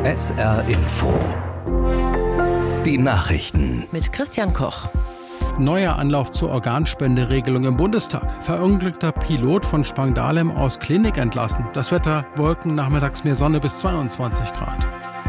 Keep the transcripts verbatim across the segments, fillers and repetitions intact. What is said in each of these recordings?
S R Info. Die Nachrichten. Mit Christian Koch. Neuer Anlauf zur Organspenderegelung im Bundestag. Verunglückter Pilot von Spangdahlem aus Klinik entlassen. Das Wetter: Wolken, nachmittags mehr Sonne bis zweiundzwanzig Grad.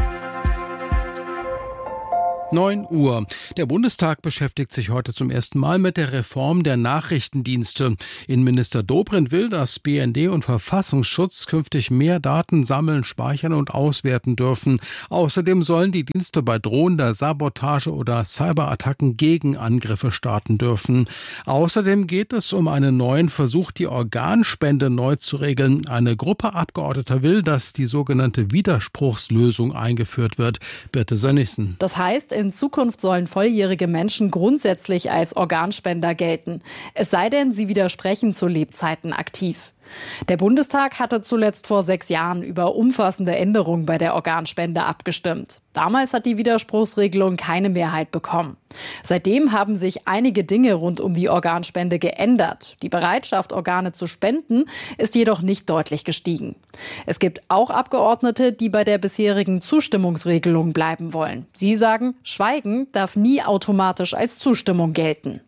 neun Uhr. Der Bundestag beschäftigt sich heute zum ersten Mal mit der Reform der Nachrichtendienste. Innenminister Dobrindt will, dass B N D und Verfassungsschutz künftig mehr Daten sammeln, speichern und auswerten dürfen. Außerdem sollen die Dienste bei drohender Sabotage oder Cyberattacken Gegenangriffe starten dürfen. Außerdem geht es um einen neuen Versuch, die Organspende neu zu regeln. Eine Gruppe Abgeordneter will, dass die sogenannte Widerspruchslösung eingeführt wird. Birte Sönnigsen. Das heißt, in Zukunft sollen volljährige Menschen grundsätzlich als Organspender gelten. Es sei denn, sie widersprechen zu Lebzeiten aktiv. Der Bundestag hatte zuletzt vor sechs Jahren über umfassende Änderungen bei der Organspende abgestimmt. Damals hat die Widerspruchsregelung keine Mehrheit bekommen. Seitdem haben sich einige Dinge rund um die Organspende geändert. Die Bereitschaft, Organe zu spenden, ist jedoch nicht deutlich gestiegen. Es gibt auch Abgeordnete, die bei der bisherigen Zustimmungsregelung bleiben wollen. Sie sagen, Schweigen darf nie automatisch als Zustimmung gelten.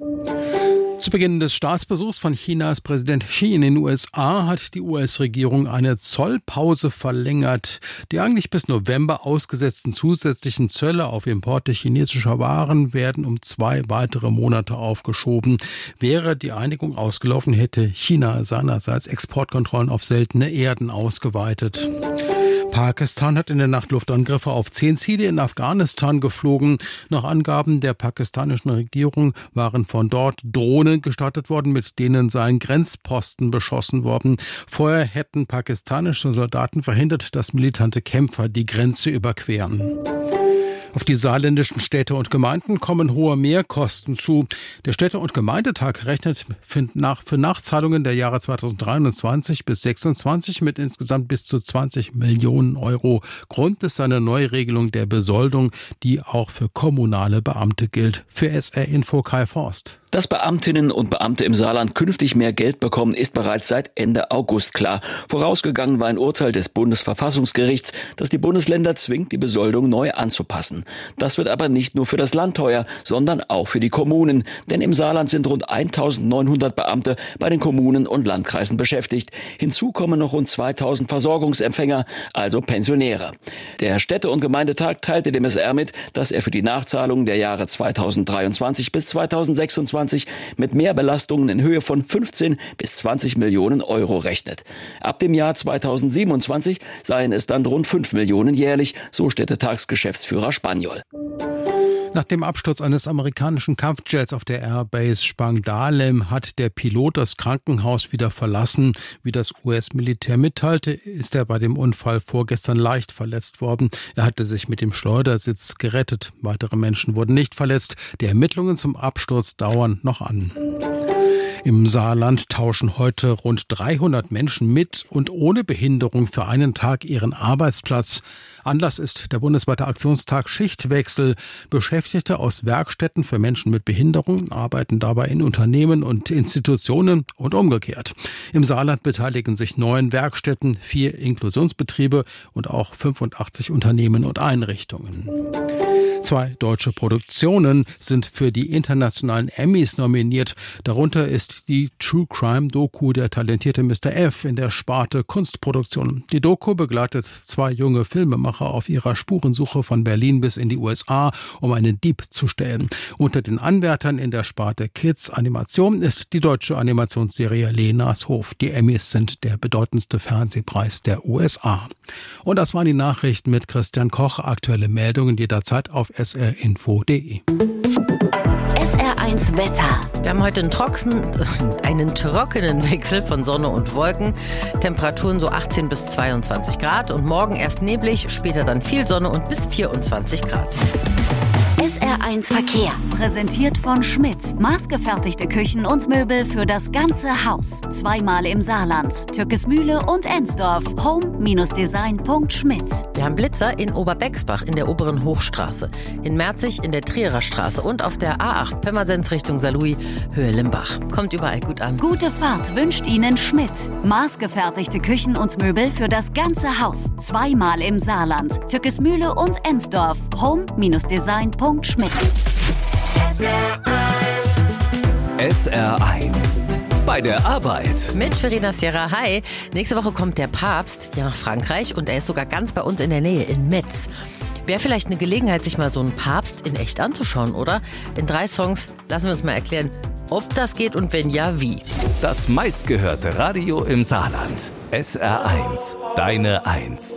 Zu Beginn des Staatsbesuchs von Chinas Präsident Xi in den U S A hat die U S-Regierung eine Zollpause verlängert. Die eigentlich bis November ausgesetzten zusätzlichen Zölle auf Importe chinesischer Waren werden um zwei weitere Monate aufgeschoben. Wäre die Einigung ausgelaufen, hätte China seinerseits Exportkontrollen auf seltene Erden ausgeweitet. Pakistan hat in der Nacht Luftangriffe auf zehn Ziele in Afghanistan geflogen. Nach Angaben der pakistanischen Regierung waren von dort Drohnen gestartet worden, mit denen seien Grenzposten beschossen worden. Vorher hätten pakistanische Soldaten verhindert, dass militante Kämpfer die Grenze überqueren. Auf die saarländischen Städte und Gemeinden kommen hohe Mehrkosten zu. Der Städte- und Gemeindetag rechnet für Nachzahlungen der Jahre zweitausenddreiundzwanzig bis zweitausendsechsundzwanzig mit insgesamt bis zu zwanzig Millionen Euro. Grund ist eine Neuregelung der Besoldung, die auch für kommunale Beamte gilt. Für S R Info Kai Forst. Dass Beamtinnen und Beamte im Saarland künftig mehr Geld bekommen, ist bereits seit Ende August klar. Vorausgegangen war ein Urteil des Bundesverfassungsgerichts, das die Bundesländer zwingt, die Besoldung neu anzupassen. Das wird aber nicht nur für das Land teuer, sondern auch für die Kommunen. Denn im Saarland sind rund eintausendneunhundert Beamte bei den Kommunen und Landkreisen beschäftigt. Hinzu kommen noch rund zweitausend Versorgungsempfänger, also Pensionäre. Der Städte- und Gemeindetag teilte dem S R mit, dass er für die Nachzahlung der Jahre zweitausenddreiundzwanzig bis zweitausendsechsundzwanzig mit Mehrbelastungen in Höhe von fünfzehn bis zwanzig Millionen Euro rechnet. Ab dem Jahr zweitausendsiebenundzwanzig seien es dann rund fünf Millionen jährlich, so Städtetagsgeschäftsführer Spaniol. Nach dem Absturz eines amerikanischen Kampfjets auf der Airbase Spangdahlem hat der Pilot das Krankenhaus wieder verlassen. Wie das U S-Militär mitteilte, ist er bei dem Unfall vorgestern leicht verletzt worden. Er hatte sich mit dem Schleudersitz gerettet. Weitere Menschen wurden nicht verletzt. Die Ermittlungen zum Absturz dauern noch an. Im Saarland tauschen heute rund dreihundert Menschen mit und ohne Behinderung für einen Tag ihren Arbeitsplatz. Anlass ist der bundesweite Aktionstag Schichtwechsel. Beschäftigte aus Werkstätten für Menschen mit Behinderung arbeiten dabei in Unternehmen und Institutionen und umgekehrt. Im Saarland beteiligen sich neun Werkstätten, vier Inklusionsbetriebe und auch fünfundachtzig Unternehmen und Einrichtungen. Zwei deutsche Produktionen sind für die internationalen Emmys nominiert. Darunter ist die True-Crime-Doku Der talentierte Mister F in der Sparte Kunstproduktion. Die Doku begleitet zwei junge Filmemacher auf ihrer Spurensuche von Berlin bis in die U S A, um einen Dieb zu stellen. Unter den Anwärtern in der Sparte Kids Animation ist die deutsche Animationsserie Lenas Hof. Die Emmys sind der bedeutendste Fernsehpreis der U S A. Und das waren die Nachrichten mit Christian Koch. Aktuelle Meldungen jederzeit auf s r info punkt d e. S R eins Wetter. Wir haben heute einen, trocken, einen trockenen Wechsel von Sonne und Wolken. Temperaturen so achtzehn bis zweiundzwanzig Grad und morgen erst neblig, später dann viel Sonne und bis vierundzwanzig Grad. S R eins Verkehr, präsentiert von Schmidt. Maßgefertigte Küchen und Möbel für das ganze Haus. Zweimal im Saarland, Türkesmühle und Ensdorf. home Design Punkt schmidt. Wir haben Blitzer in Oberbexbach in der oberen Hochstraße, in Merzig in der Trierer Straße und auf der A acht Pirmasens Richtung Saarlouis, Höhe Limbach. Kommt überall gut an. Gute Fahrt wünscht Ihnen Schmidt. Maßgefertigte Küchen und Möbel für das ganze Haus. Zweimal im Saarland, Türkesmühle und Ensdorf. home Design Punkt schmidt. S R eins. Bei der Arbeit. Mit Verena Sierra. Hi. Nächste Woche kommt der Papst ja nach Frankreich und er ist sogar ganz bei uns in der Nähe, in Metz. Wäre vielleicht eine Gelegenheit, sich mal so einen Papst in echt anzuschauen, oder? In drei Songs lassen wir uns mal erklären, ob das geht und wenn ja, wie. Das meistgehörte Radio im Saarland. S R eins. Deine Eins.